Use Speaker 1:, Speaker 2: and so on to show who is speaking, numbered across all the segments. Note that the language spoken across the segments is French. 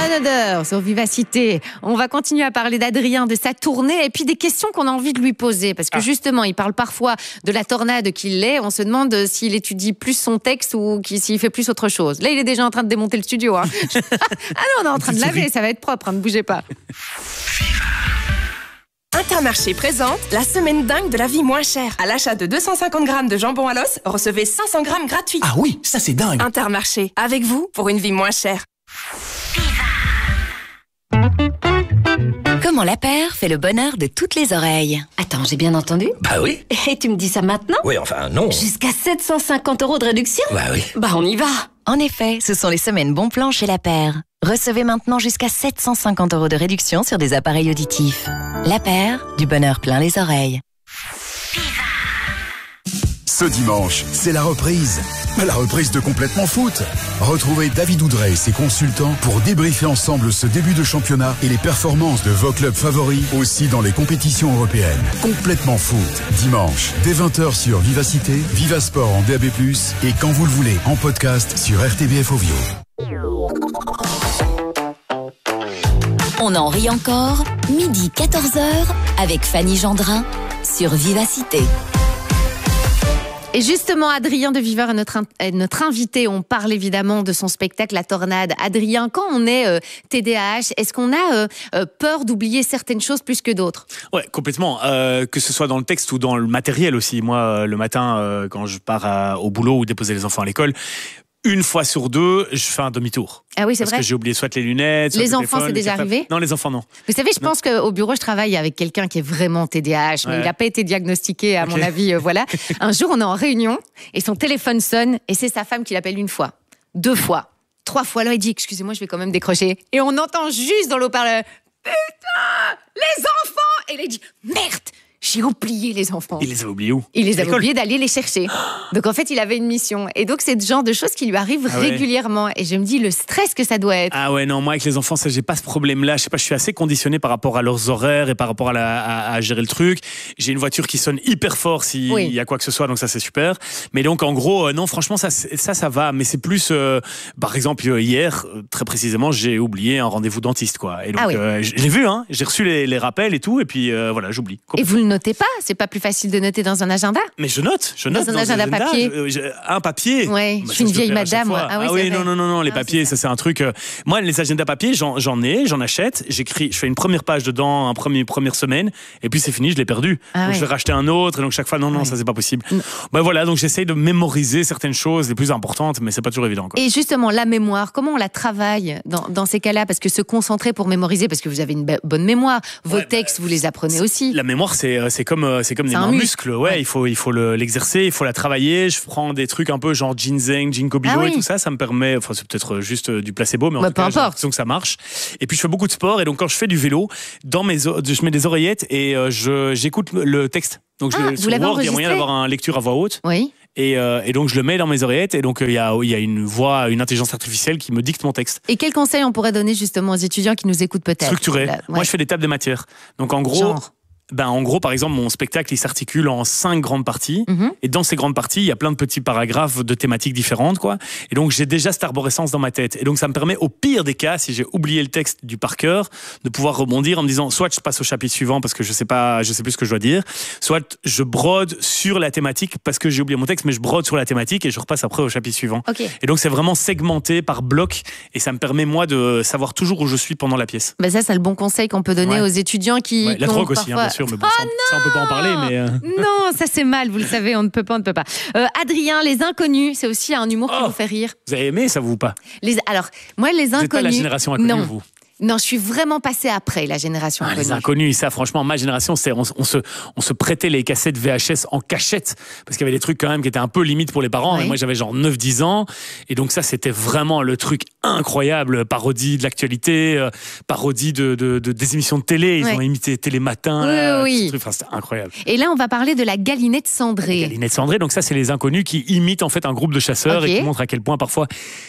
Speaker 1: Bonne odeur sur Vivacité. On va continuer à parler d'Adrien, de sa tournée et puis des questions qu'on a envie de lui poser. Parce que justement, il parle parfois de la tornade qu'il est. On se demande s'il étudie plus son texte ou s'il fait plus autre chose. Là, il est déjà en train de démonter le studio. Hein. Ah non, on est en train de laver, ça va être propre, hein, ne bougez pas.
Speaker 2: Intermarché présente la semaine dingue de la vie moins chère. À l'achat de 250 grammes de jambon à l'os, recevez 500 grammes gratuits.
Speaker 3: Ah oui, ça c'est dingue.
Speaker 2: Intermarché, avec vous pour une vie moins chère.
Speaker 4: Comment la paire fait le bonheur de toutes les oreilles.
Speaker 5: Attends, j'ai bien entendu?
Speaker 3: Bah oui.
Speaker 5: Et tu me dis ça maintenant?
Speaker 3: Oui, enfin non.
Speaker 5: Jusqu'à 750 € de réduction?
Speaker 3: Bah oui.
Speaker 5: Bah on y va.
Speaker 4: En effet, ce sont les semaines bon plan chez La Paire. Recevez maintenant jusqu'à 750 € de réduction sur des appareils auditifs. La Paire, du bonheur plein les oreilles.
Speaker 6: Ce dimanche, c'est la reprise. La reprise de Complètement Foot. Retrouvez David Oudrey et ses consultants pour débriefer ensemble ce début de championnat et les performances de vos clubs favoris aussi dans les compétitions européennes. Complètement Foot. Dimanche, dès 20h sur Vivacité, Vivasport en DAB+, et quand vous le voulez, en podcast sur RTBF Ovio.
Speaker 4: On en rit encore, midi 14h, avec Fanny Gendrin, sur Vivacité.
Speaker 1: Et justement, Adrien de Viveur est notre invité. On parle évidemment de son spectacle La Tornade. Adrien, quand on est TDAH, est-ce qu'on a peur d'oublier certaines choses plus que d'autres?
Speaker 7: Ouais, complètement. Que ce soit dans le texte ou dans le matériel aussi. Moi, le matin, quand je pars au boulot ou déposer les enfants à l'école, une fois sur deux, je fais un demi-tour.
Speaker 1: Ah oui, c'est
Speaker 7: vrai.
Speaker 1: vrai.
Speaker 7: Parce que j'ai oublié soit les lunettes, soit
Speaker 1: les
Speaker 7: le
Speaker 1: enfants,
Speaker 7: téléphone,
Speaker 1: c'est déjà arrivé?
Speaker 7: Non, les enfants, non.
Speaker 1: Vous savez, je pense qu'au bureau, je travaille avec quelqu'un qui est vraiment TDAH, mais il n'a pas été diagnostiqué, à mon avis. Voilà. Un jour, on est en réunion et son téléphone sonne et c'est sa femme qui l'appelle une fois, 2 fois, 3 fois. Alors il dit, excusez-moi, je vais quand même décrocher. Et on entend juste dans l'haut-parleur, putain, les enfants! Et il dit, merde! J'ai oublié les enfants.
Speaker 7: Il les a oubliés où?
Speaker 1: Il les avait oubliés d'aller les chercher. Donc en fait, il avait une mission. Et donc c'est le genre de choses qui lui arrivent régulièrement. Et je me dis le stress que ça doit être.
Speaker 7: Ah ouais, non, moi avec les enfants, ça, j'ai pas ce problème-là. Je sais pas, je suis assez conditionné par rapport à leurs horaires et par rapport à gérer le truc. J'ai une voiture qui sonne hyper fort s'il y a quoi que ce soit, donc ça c'est super. Mais donc en gros, non, franchement, ça va. Mais c'est plus, par exemple, hier, très précisément, j'ai oublié un rendez-vous dentiste, quoi. Et donc, je l'ai vu, hein. J'ai reçu les rappels et tout, et puis voilà, j'oublie.
Speaker 1: Et vous le notez pas? C'est pas plus facile de noter dans un agenda?
Speaker 7: Mais je note
Speaker 1: dans un agenda papier.
Speaker 7: Un papier.
Speaker 1: Ouais, je suis une vieille madame.
Speaker 7: Ah oui, non, les papiers, ça c'est un truc. Moi, les agendas papier, j'en achète, j'écris, je fais une première page dedans, première semaine, et puis c'est fini, je l'ai perdu. Donc je vais racheter un autre, et donc chaque fois, non, ça c'est pas possible. Ben voilà, donc j'essaye de mémoriser certaines choses les plus importantes, mais c'est pas toujours évident, quoi.
Speaker 1: Et justement, la mémoire, comment on la travaille dans ces cas-là? Parce que se concentrer pour mémoriser, parce que vous avez une bonne mémoire, vos textes, vous les apprenez aussi.
Speaker 7: La mémoire, c'est comme des muscles. Ouais, il faut l'exercer, il faut la travailler. Je prends des trucs un peu genre ginseng, ginkgo biloba et tout ça. Ça me permet, enfin c'est peut-être juste du placebo, mais en tout cas, j'ai l'impression que ça marche. Et puis je fais beaucoup de sport et donc quand je fais du vélo, je mets des oreillettes et j'écoute le texte. Donc sur Word, il y a moyen d'avoir une lecture à voix haute.
Speaker 1: Oui.
Speaker 7: Et donc je le mets dans mes oreillettes et donc il y a une voix, une intelligence artificielle qui me dicte mon texte.
Speaker 1: Et quels conseils on pourrait donner justement aux étudiants qui nous écoutent peut-être?
Speaker 7: Structuré. Moi je fais des tables de matière. Donc en gros. En gros, par exemple, mon spectacle, il s'articule en 5 grandes parties. Et dans ces grandes parties, il y a plein de petits paragraphes de thématiques différentes, quoi. Et donc, j'ai déjà cette arborescence dans ma tête. Et donc, ça me permet, au pire des cas, si j'ai oublié le texte du par cœur, de pouvoir rebondir en me disant, soit je passe au chapitre suivant parce que je sais plus ce que je dois dire, soit je brode sur la thématique parce que j'ai oublié mon texte, mais je brode sur la thématique et je repasse après au chapitre suivant. Et donc, c'est vraiment segmenté par bloc et ça me permet, moi, de savoir toujours où je suis pendant la pièce.
Speaker 1: Ça, c'est le bon conseil qu'on peut donner aux étudiants qui...
Speaker 7: la drogue aussi, bien sûr, mais bon, ça on peut pas en parler, mais...
Speaker 1: Non, ça c'est mal, vous le savez, on ne peut pas. Adrien, Les Inconnus, c'est aussi un humour qui vous fait rire.
Speaker 7: Vous avez aimé ça, vous ou pas?
Speaker 1: Alors, moi, Les Inconnus... Vous
Speaker 7: n'êtes pas la génération inconnue, vous?
Speaker 1: Non, je suis vraiment passée après la génération inconnue.
Speaker 7: Les Inconnus, ça, franchement, ma génération, c'est on se prêtait les cassettes VHS en cachette parce qu'il y avait des trucs quand même qui étaient un peu limite pour les parents. Et moi, j'avais genre 9-10 ans. Et donc ça, c'était vraiment le truc incroyable. Parodie de l'actualité, parodie des émissions de télé. Ils ont imité Télématin.
Speaker 1: Oui.
Speaker 7: Enfin, c'était incroyable.
Speaker 1: Et là, on va parler de la Galinette Cendrée.
Speaker 7: La Galinette Cendrée, donc ça, c'est les Inconnus qui imitent en fait un groupe de chasseurs et qui montrent à quel point parfois...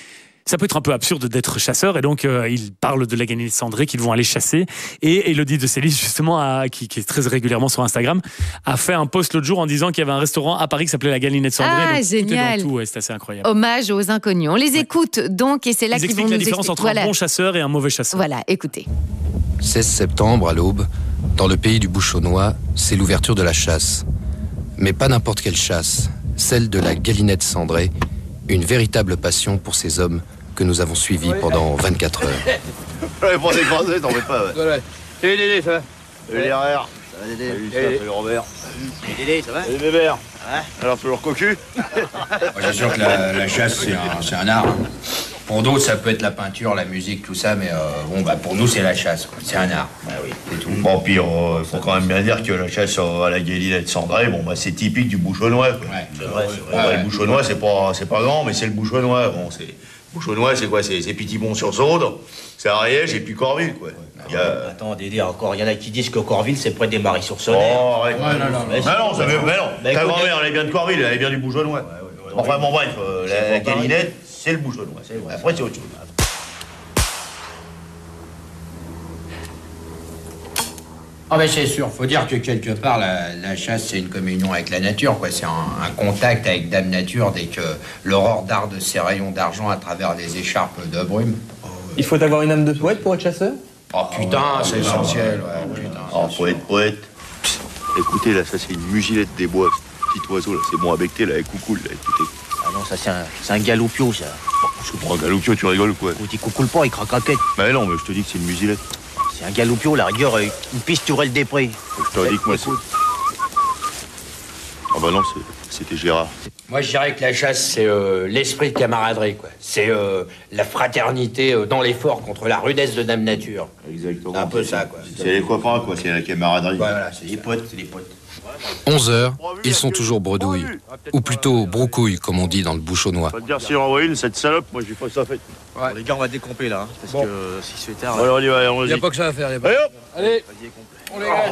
Speaker 7: ça peut être un peu absurde d'être chasseur, et donc ils parlent de la galinette cendrée qu'ils vont aller chasser. Et Élodie de Célis, justement, qui est très régulièrement sur Instagram, a fait un post l'autre jour en disant qu'il y avait un restaurant à Paris qui s'appelait la Galinette cendrée.
Speaker 1: Ah,
Speaker 7: donc
Speaker 1: génial.
Speaker 7: tout, c'est assez incroyable.
Speaker 1: Hommage aux inconnus. On les écoute donc, et c'est là
Speaker 7: Ils
Speaker 1: qu'ils vont
Speaker 7: expliquent
Speaker 1: nous
Speaker 7: la différence entre un bon chasseur et un mauvais chasseur.
Speaker 1: Voilà, écoutez.
Speaker 3: 16 septembre, à l'aube, dans le pays du Bouchonnois, c'est l'ouverture de la chasse. Mais pas n'importe quelle chasse, celle de la galinette cendrée, une véritable passion pour ces hommes que nous avons suivis pendant 24 heures.
Speaker 8: Ouais, pour décroiser, t'en fais pas, ouais.
Speaker 9: Voilà.
Speaker 8: Salut Dédé, ça va? Salut les RR. Salut Dédé. Salut Robert.
Speaker 9: Salut Dédé, ça va?
Speaker 8: Salut Bébert. Ouais. Alors, toujours cocu?
Speaker 9: J'assure que la chasse, c'est un art. Pour d'autres, ça peut être la peinture, la musique, tout ça, mais pour nous, c'est la chasse, quoi. C'est un art. Bah oui, c'est tout.
Speaker 8: Bon, puis, faut quand même bien dire que la chasse à la galinette cendrée, c'est typique du Bouchonnois, quoi.
Speaker 9: Ouais.
Speaker 8: C'est vrai, c'est vrai. Le Bouchonnois, c'est pas grand, mais c'est le Bouchonnois. Bon, Bouchonnois, c'est quoi? C'est Pitibon-sur-Saude, c'est Ariège et puis Corville, quoi.
Speaker 10: Attends, Dédé, encore, il y en a qui disent que Corville, c'est près des Maris-sur-Saône.
Speaker 8: Oh, arrête.
Speaker 10: Non.
Speaker 8: Ta grand-mère, elle est bien de Corville, elle est bien du Bouchonnois. Enfin, bon, bref, la galinette, c'est le Bouchonnois. Après, c'est autre chose.
Speaker 9: Ah ben c'est sûr, faut dire que quelque part la chasse c'est une communion avec la nature, quoi. C'est un contact avec Dame Nature dès que l'aurore darde ses rayons d'argent à travers les écharpes de brume.
Speaker 11: Il faut avoir une âme de poète pour être chasseur?
Speaker 9: Oh putain, c'est essentiel, ouais, putain.
Speaker 8: Oh, poète. Psst, écoutez, là, ça c'est une mugilette des bois, ce petit oiseau, là, c'est bon à becter, là, coucoule, là, écoutez.
Speaker 10: Ah non, ça c'est un galoupio, ça.
Speaker 8: Je comprends un galoupio, tu rigoles ou quoi?
Speaker 10: Ou tu coucoules pas, il craque à quête.
Speaker 8: Bah non, mais je te dis que c'est une musilette.
Speaker 10: C'est un galoupio, la rigueur, une pisturelle des prés.
Speaker 8: Je te dis que moi, c'est... Ah bah non, c'était Gérard.
Speaker 9: Moi je dirais que la chasse c'est l'esprit de camaraderie, quoi. C'est la fraternité dans l'effort contre la rudesse de Dame Nature.
Speaker 8: Exactement.
Speaker 9: C'est un peu ça, quoi.
Speaker 8: C'est les copains, quoi, c'est la camaraderie.
Speaker 9: Voilà, c'est les potes, c'est les potes.
Speaker 3: 11 heures, ils sont toujours bredouilles. Ou plutôt broucouilles, comme on dit dans le Bouchonnois.
Speaker 8: Pas te dire si on envoie une, cette salope, moi j'ai pas ça fait.
Speaker 11: Ouais.
Speaker 10: Les gars, on va décomper là, parce que si c'est tard.
Speaker 8: Alors on y va,
Speaker 11: Il
Speaker 8: allons-y.
Speaker 11: n'y a pas que ça à faire, Allez, on les rêve.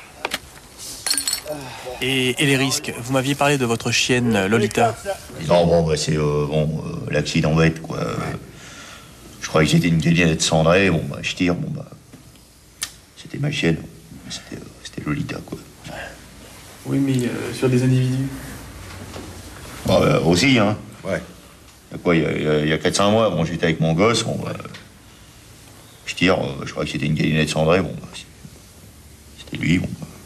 Speaker 12: Et les risques? Vous m'aviez parlé de votre chienne Lolita.
Speaker 8: Non, c'est l'accident bête, quoi. Je croyais que c'était une galinette cendrée, je tire, c'était ma chienne. C'était Lolita, quoi.
Speaker 11: Oui, mais sur des individus.
Speaker 8: Aussi, hein.
Speaker 9: Ouais.
Speaker 8: Il y a 4-5 mois, j'étais avec mon gosse, je tire, je croyais que c'était une galinette cendrée, c'était lui,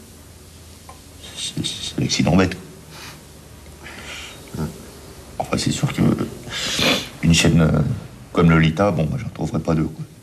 Speaker 8: c'est l'accident bête. Enfin, c'est sûr que une chienne comme Lolita, j'en trouverais pas deux, quoi.